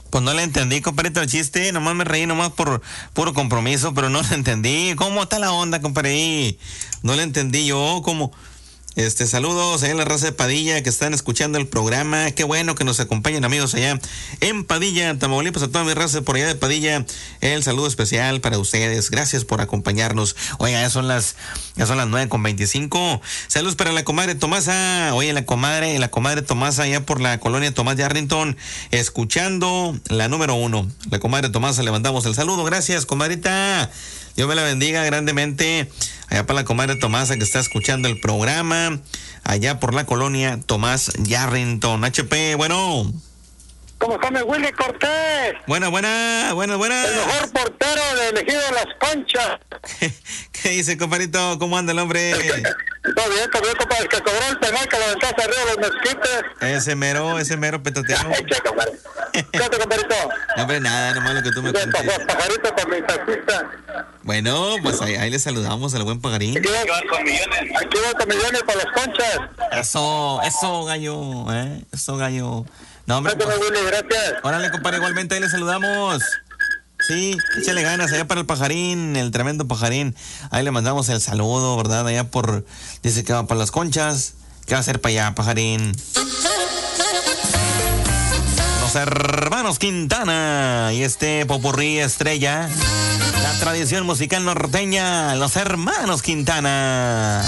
Pues no le entendí, compadrito, el chiste. Nomás me reí, nomás por puro compromiso, pero no le entendí. ¿Cómo está la onda, compadre? No le entendí yo. ¿Cómo? Saludos allá a la raza de Padilla que están escuchando el programa. Qué bueno que nos acompañen, amigos, allá en Padilla, Tamaulipas, a toda mi raza por allá de Padilla. El saludo especial para ustedes. Gracias por acompañarnos. Oiga, ya son las 9:25. Saludos para la comadre Tomasa. Oye, la comadre Tomasa allá por la colonia Tomás de Arlington, escuchando la número 1. La comadre Tomasa, le mandamos el saludo. Gracias, comadrita. Dios me la bendiga grandemente. Allá para la comadre Tomasa que está escuchando el programa, allá por la colonia Tomás Yarrington. HP, bueno. ¿Cómo está mi Willy Cortés? Buena. El mejor portero de elegido Las Conchas. ¿Qué dice, compadrito? ¿Cómo anda el hombre? Todo bien, compadre. El que cobró el penal que lo aventaste arriba de los mezquites. Ese mero petatero. ¿Qué, compadre? ¿Qué te, compadrito? No, hombre, nada, nomás lo que tú me cuentes. Pajarito por mi taxista. Bueno, pues ahí le saludamos al buen Pagarín. Aquí van con millones para Las Conchas. Eso, gallo, eso, gallo. No, hombre, pues, Willy, gracias. Órale, compadre, igualmente ahí le saludamos. Sí, échale ganas allá para el Pajarín, el tremendo Pajarín. Ahí le mandamos el saludo, ¿verdad? Allá dice que va para Las Conchas. ¿Qué va a hacer para allá, Pajarín? Los hermanos Quintana y popurrí estrella. La tradición musical norteña, los hermanos Quintana.